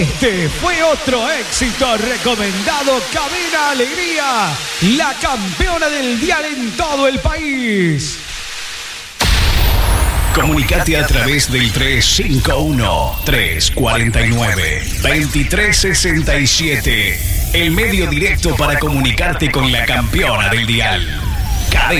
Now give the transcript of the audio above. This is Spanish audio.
Este fue otro éxito recomendado. Cabina Alegría, la campeona del dial en todo el país. Comunicate a través del 351-349-2367. El medio directo para comunicarte con la campeona del dial.